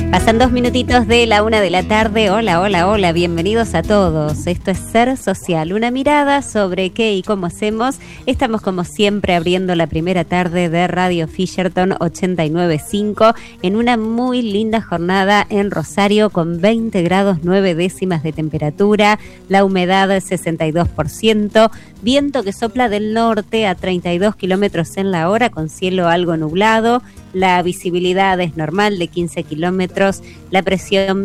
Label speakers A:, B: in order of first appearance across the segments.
A: Pasan 2 minutitos de la 1 de la tarde. Hola, hola, hola, bienvenidos a todos. Esto es Ser Social, una mirada sobre qué y cómo hacemos. Estamos como siempre abriendo la primera tarde de Radio Fisherton 89.5 en una muy linda jornada en Rosario con 20 grados 9 décimas de temperatura, la humedad 62%, viento que sopla del norte a 32 kilómetros en la hora con cielo algo nublado. La visibilidad es normal de 15 kilómetros, la presión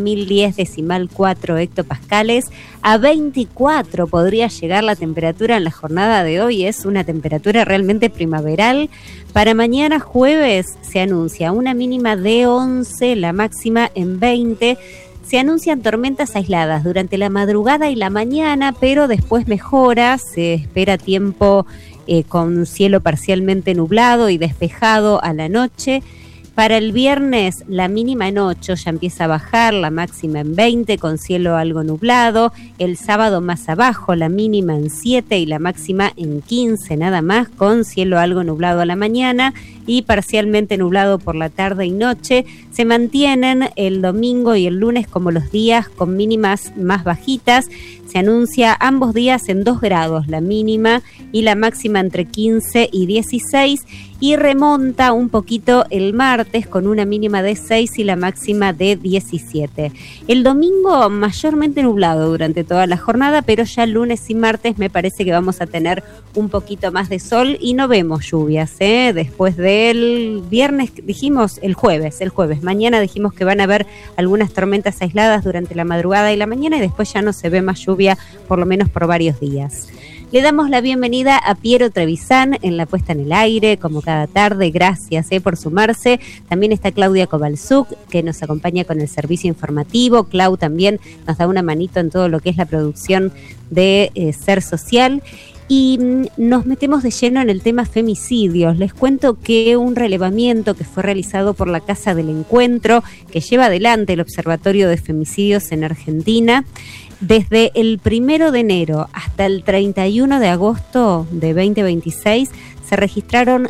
A: 1010,4 hectopascales, a 24 podría llegar la temperatura en la jornada de hoy, es una temperatura realmente primaveral. Para mañana jueves se anuncia una mínima de 11, la máxima en 20. Se anuncian tormentas aisladas durante la madrugada y la mañana, pero después mejora, se espera tiempo con cielo parcialmente nublado y despejado a la noche. Para el viernes la mínima en 8 ya empieza a bajar, la máxima en 20 con cielo algo nublado. El sábado más abajo, la mínima en 7 y la máxima en 15 nada más, con cielo algo nublado a la mañana y parcialmente nublado por la tarde y noche. Se mantienen el domingo y el lunes como los días con mínimas más bajitas. Se anuncia ambos días en 2 grados la mínima y la máxima entre 15 y 16 y remonta un poquito el martes con una mínima de 6 y la máxima de 17. El domingo mayormente nublado durante toda la jornada, pero ya lunes y martes me parece que vamos a tener un poquito más de sol y no vemos lluvias, después del viernes dijimos el jueves, mañana dijimos que van a haber algunas tormentas aisladas durante la madrugada y la mañana y después ya no se ve más lluvia, por lo menos por varios días. Le damos la bienvenida a Piero Trevisan en la puesta en el aire, como cada tarde. Gracias por sumarse. También está Claudia Kovalzuk, que nos acompaña con el servicio informativo. Clau también nos da una manito en todo lo que es la producción de Ser Social. Y nos metemos de lleno en el tema femicidios. Les cuento que un relevamiento que fue realizado por la Casa del Encuentro, que lleva adelante el Observatorio de Femicidios en Argentina, desde el 1 de enero hasta el 31 de agosto de 2026 se registraron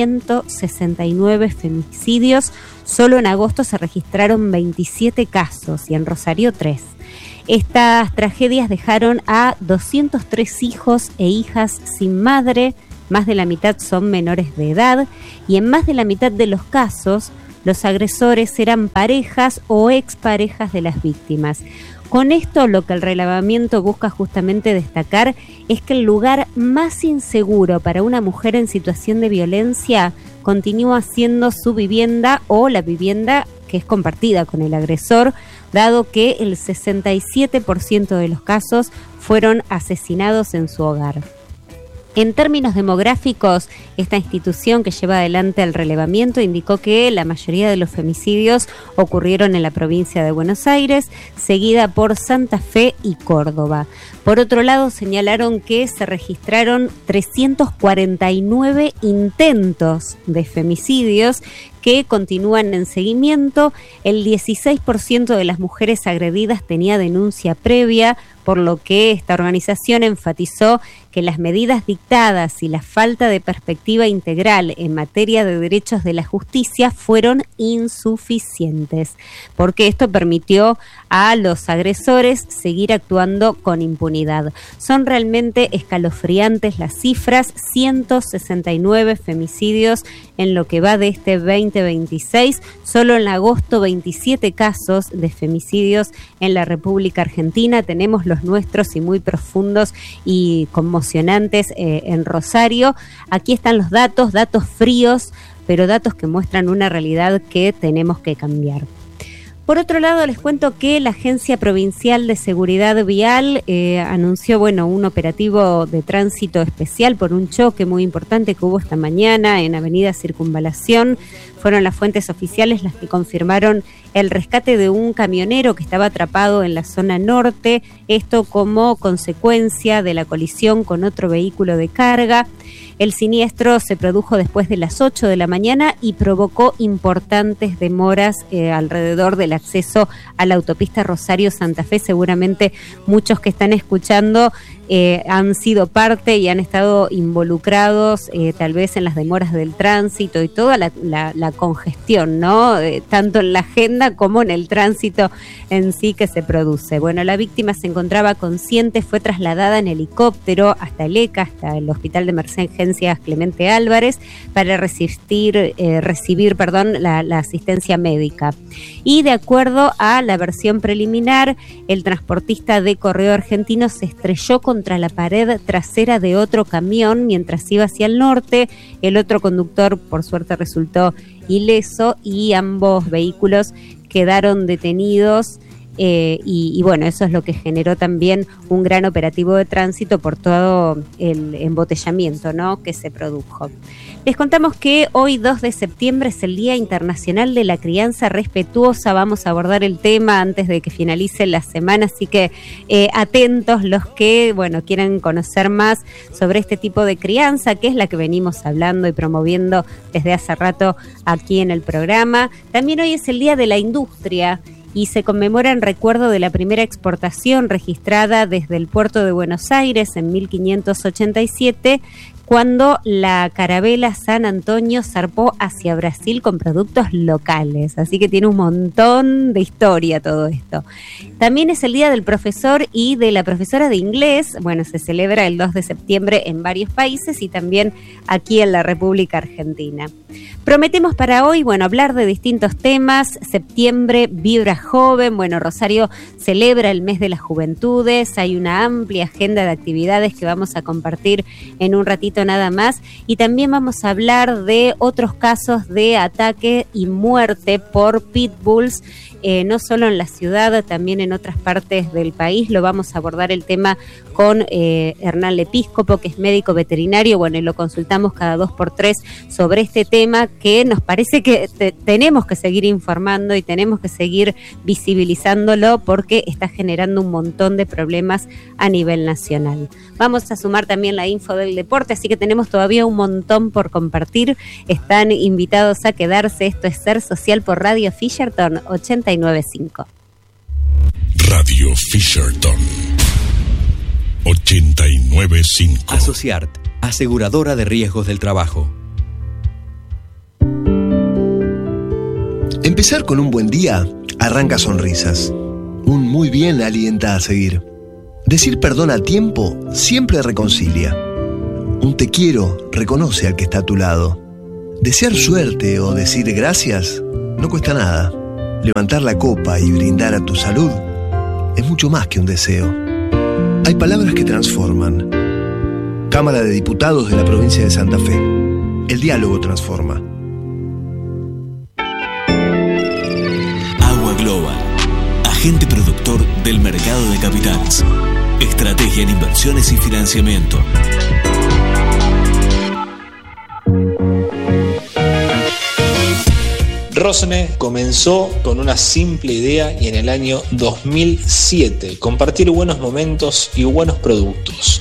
A: 169 femicidios. Solo en agosto se registraron 27 casos y en Rosario 3. Estas tragedias dejaron a 203 hijos e hijas sin madre, más de la mitad son menores de edad y en más de la mitad de los casos los agresores eran parejas o exparejas de las víctimas. Con esto lo que el relevamiento busca justamente destacar es que el lugar más inseguro para una mujer en situación de violencia continúa siendo su vivienda o la vivienda que es compartida con el agresor, dado que el 67% de los casos fueron asesinados en su hogar. En términos demográficos, esta institución que lleva adelante el relevamiento indicó que la mayoría de los femicidios ocurrieron en la provincia de Buenos Aires, seguida por Santa Fe y Córdoba. Por otro lado, señalaron que se registraron 349 intentos de femicidios que continúan en seguimiento. El 16% de las mujeres agredidas tenía denuncia previa, por lo que esta organización enfatizó que las medidas dictadas y la falta de perspectiva integral en materia de derechos de la justicia fueron insuficientes, porque esto permitió a los agresores seguir actuando con impunidad. Son realmente escalofriantes las cifras, 169 femicidios en lo que va de este 2026, solo en agosto 27 casos de femicidios en la República Argentina. Tenemos los nuestros y muy profundos y conmocionantes en Rosario. Aquí están los datos fríos, pero datos que muestran una realidad que tenemos que cambiar. Por otro lado, les cuento que la Agencia Provincial de Seguridad Vial anunció un operativo de tránsito especial por un choque muy importante que hubo esta mañana en Avenida Circunvalación. Fueron las fuentes oficiales las que confirmaron el rescate de un camionero que estaba atrapado en la zona norte, esto como consecuencia de la colisión con otro vehículo de carga. El siniestro se produjo después de las 8 de la mañana y provocó importantes demoras alrededor del acceso a la autopista Rosario-Santa Fe. Seguramente muchos que están escuchando han sido parte y han estado involucrados tal vez en las demoras del tránsito y toda la congestión, ¿no? Tanto en la agenda como en el tránsito en sí que se produce. Bueno, la víctima se encontraba consciente, fue trasladada en helicóptero hasta el ECA, hasta el Hospital de Emergencias Clemente Álvarez, para recibir la asistencia médica. Y de acuerdo a la versión preliminar, el transportista de Correo Argentino se estrelló contra la pared trasera de otro camión mientras iba hacia el norte. El otro conductor, por suerte, resultó ileso y ambos vehículos quedaron detenidos. Y bueno, eso es lo que generó también un gran operativo de tránsito por todo el embotellamiento, ¿no?, que se produjo. Les contamos que hoy 2 de septiembre es el Día Internacional de la Crianza Respetuosa. Vamos a abordar el tema antes de que finalice la semana, así que atentos los que, bueno, quieran conocer más sobre este tipo de crianza, que es la que venimos hablando y promoviendo desde hace rato aquí en el programa. También hoy es el Día de la Industria y se conmemora en recuerdo de la primera exportación registrada desde el puerto de Buenos Aires en 1587, cuando la carabela San Antonio zarpó hacia Brasil con productos locales. Así que tiene un montón de historia todo esto. También es el Día del Profesor y de la Profesora de Inglés. Bueno, se celebra el 2 de septiembre en varios países y también aquí en la República Argentina. Prometemos para hoy, bueno, hablar de distintos temas. Septiembre vibra joven. Bueno, Rosario celebra el mes de las juventudes. Hay una amplia agenda de actividades que vamos a compartir en un ratito nada más, y también vamos a hablar de otros casos de ataque y muerte por pitbulls, no solo en la ciudad, también en otras partes del país. Lo vamos a abordar el tema con Hernán Lepíscopo, que es médico veterinario, bueno, y lo consultamos cada 2x3 sobre este tema que nos parece que tenemos que seguir informando y tenemos que seguir visibilizándolo porque está generando un montón de problemas a nivel nacional. Vamos a sumar también la info del deporte, así que tenemos todavía un montón por compartir. Están invitados a quedarse. Esto es Ser Social por Radio Fisherton 89.5.
B: Radio Fisherton 89.5.
C: Asociart, aseguradora de riesgos del trabajo.
D: Empezar con un buen día arranca sonrisas. Un muy bien alienta a seguir. Decir perdón a tiempo siempre reconcilia. Un te quiero reconoce al que está a tu lado. Desear suerte o decir gracias no cuesta nada. Levantar la copa y brindar a tu salud es mucho más que un deseo. Hay palabras que transforman. Cámara de Diputados de la Provincia de Santa Fe. El diálogo transforma.
E: Agua Global, agente productor del mercado de capitales. Estrategia en inversiones y financiamiento.
F: Rosne comenzó con una simple idea y en el año 2007 compartir buenos momentos y buenos productos.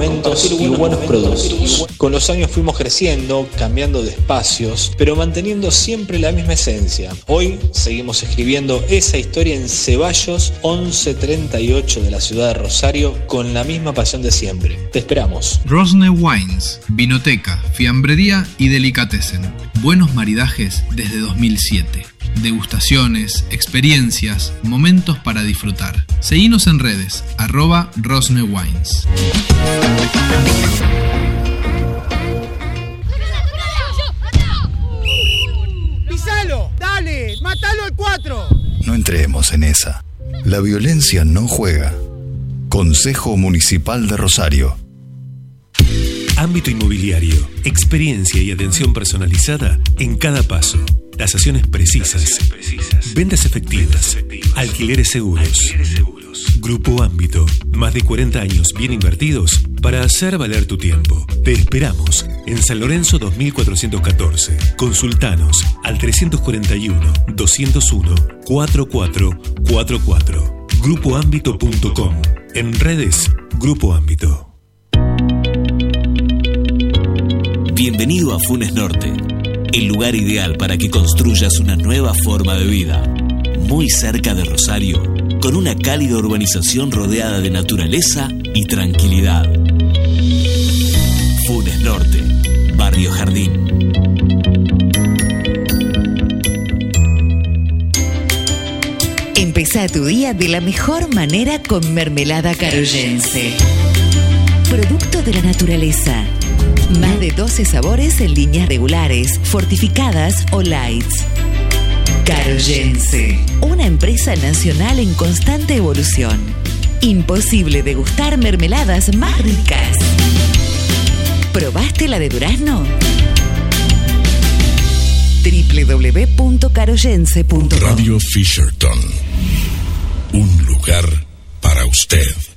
F: Con los años fuimos creciendo, cambiando de espacios, pero manteniendo siempre la misma esencia. Hoy seguimos escribiendo esa historia en Ceballos 1138 de la ciudad de Rosario con la misma pasión de siempre. Te esperamos.
G: Rosne Wines, vinoteca, fiambrería y delicatessen. Buenos maridajes desde 2007. Degustaciones, experiencias, momentos para disfrutar. Seguinos en redes, @RosneWines.
H: ¡Pisalo! ¡Dale! ¡Mátalo al 4!
I: No entremos en esa. La violencia no juega. Consejo Municipal de Rosario.
J: Ámbito inmobiliario, experiencia y atención personalizada en cada paso. Tasaciones precisas. Ventas efectivas. Alquileres seguros. Grupo Ámbito. Más de 40 años bien invertidos para hacer valer tu tiempo. Te esperamos en San Lorenzo 2414. Consultanos al 341-201-4444. Grupoámbito.com. En redes, Grupo Ámbito.
E: Bienvenido a Funes Norte, el lugar ideal para que construyas una nueva forma de vida. Muy cerca de Rosario, con una cálida urbanización rodeada de naturaleza y tranquilidad. Funes Norte, Barrio Jardín.
K: Empezá tu día de la mejor manera con mermelada caroyense. Producto de la naturaleza. Más de 12 sabores en líneas regulares, fortificadas o lights. Caroyense, una empresa nacional en constante evolución. Imposible degustar mermeladas más ricas. ¿Probaste la de durazno? www.caroyense.com.
B: Radio Fisherton. Un lugar para usted.